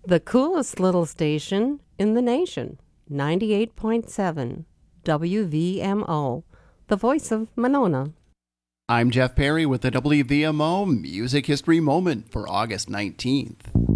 The coolest little station in the nation, 98.7 WVMO, the voice of Monona. I'm Jeff Perry with the WVMO Music History Moment for August 19th.